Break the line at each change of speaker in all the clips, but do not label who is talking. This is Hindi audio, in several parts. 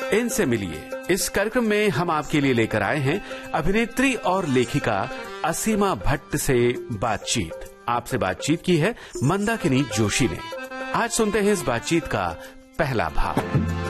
इनसे मिलिए। इस कार्यक्रम में हम आपके लिए लेकर आए हैं अभिनेत्री और लेखिका असीमा भट्ट से बातचीत। आपसे बातचीत की है मंदाकिनी जोशी ने। आज सुनते हैं इस बातचीत का पहला भाग।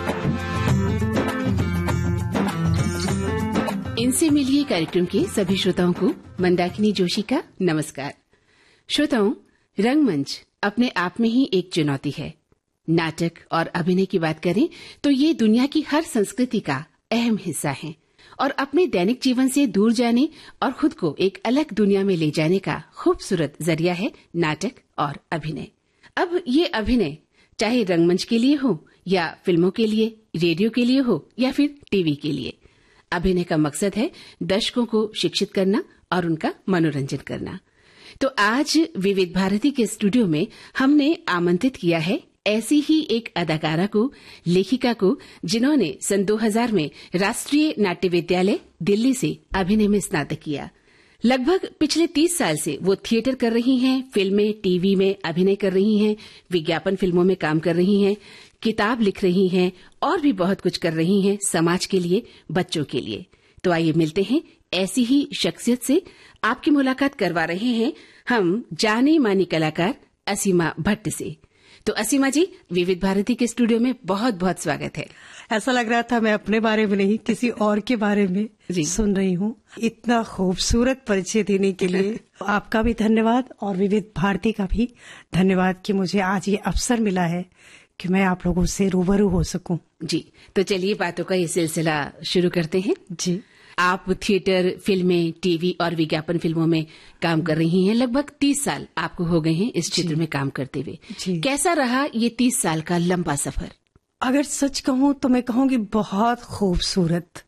इनसे मिलिए कार्यक्रम के सभी श्रोताओं को मंदाकिनी जोशी का नमस्कार। श्रोताओं, रंगमंच अपने आप में ही एक चुनौती है। नाटक और अभिनय की बात करें तो ये दुनिया की हर संस्कृति का अहम हिस्सा है और अपने दैनिक जीवन से दूर जाने और खुद को एक अलग दुनिया में ले जाने का खूबसूरत जरिया है नाटक और अभिनय। अब ये अभिनय चाहे रंगमंच के लिए हो या फिल्मों के लिए, रेडियो के लिए हो या फिर टीवी के लिए, अभिनय का मकसद है दर्शकों को शिक्षित करना और उनका मनोरंजन करना। तो आज विविध भारती के स्टूडियो में हमने आमंत्रित किया है ऐसी ही एक अदाकारा को, लेखिका को, जिन्होंने सन 2000 में राष्ट्रीय नाट्य विद्यालय दिल्ली से अभिनय में स्नातक किया। लगभग पिछले 30 साल से वो थिएटर कर रही हैं, फिल्में, टीवी में अभिनय कर रही हैं, विज्ञापन फिल्मों में काम कर रही हैं, किताब लिख रही हैं और भी बहुत कुछ कर रही हैं समाज के लिए, बच्चों के लिए। तो आइए मिलते हैं ऐसी ही शख्सियत से। आपकी मुलाकात करवा रहे हैं हम जाने मानी कलाकार असीमा भट्ट से। तो असीमा जी, विविध भारती के स्टूडियो में बहुत बहुत स्वागत है।
ऐसा लग रहा था मैं अपने बारे में नहीं किसी और के बारे में सुन रही हूँ। इतना खूबसूरत परिचय देने के लिए आपका भी धन्यवाद और विविध भारती का भी धन्यवाद कि मुझे आज ये अवसर मिला है कि मैं आप लोगों से रूबरू हो सकूं।
जी, तो चलिए बातों का ये सिलसिला शुरू करते हैं।
जी,
आप थिएटर, फिल्में, टीवी और विज्ञापन फिल्मों में काम कर रही हैं। लगभग 30 साल आपको हो गए हैं इस क्षेत्र में काम करते हुए। कैसा रहा ये 30 साल का लंबा सफर?
अगर सच कहूँ तो मैं कहूँगी बहुत खूबसूरत,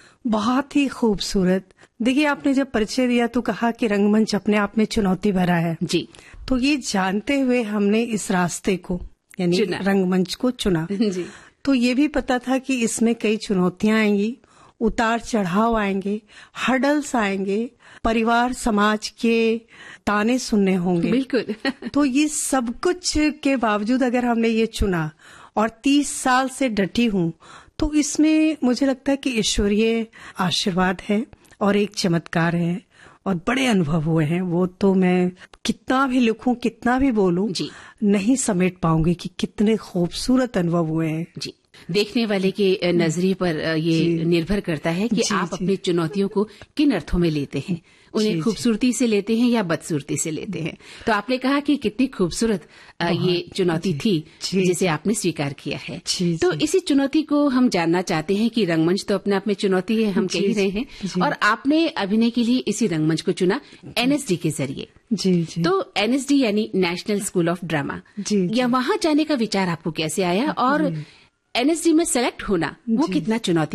बहुत ही खूबसूरत। देखिए, आपने जब परिचय दिया तो कहा कि रंगमंच अपने आप में चुनौती भरा है।
जी,
तो ये जानते हुए हमने इस रास्ते को यानी रंगमंच को चुना।
जी।
तो ये भी पता था कि इसमें कई चुनौतियां आएंगी, उतार चढ़ाव आएंगे, हर्डल्स आएंगे, परिवार समाज के ताने सुनने होंगे।
बिल्कुल।
तो ये सब कुछ के बावजूद अगर हमने ये चुना और 30 साल से डटी हूँ तो इसमें मुझे लगता है कि ईश्वरीय आशीर्वाद है और एक चमत्कार है और बड़े अनुभव हुए हैं। वो तो मैं कितना भी लिखूं, कितना भी बोलूं, नहीं समेट पाऊंगी कि कितने खूबसूरत अनुभव हुए हैं।
जी, देखने वाले के नजरिए पर ये निर्भर करता है कि आप अपनी चुनौतियों को किन अर्थों में लेते हैं, उन्हें खूबसूरती से लेते हैं या बदसूरती से लेते हैं। तो आपने कहा कि कितनी खूबसूरत ये चुनौती थी जिसे आपने स्वीकार किया है। तो इसी चुनौती को हम जानना चाहते हैं कि रंगमंच तो अपने आप में चुनौती है, हम कह ही रहे हैं, और आपने अभिनय के लिए इसी रंगमंच को चुना एनएसडी के जरिए।
जी।
तो एनएसडी यानी नेशनल स्कूल ऑफ ड्रामा, या वहाँ जाने का विचार आपको कैसे आया और एनएसडी में सेलेक्ट होना वो कितना चुनौती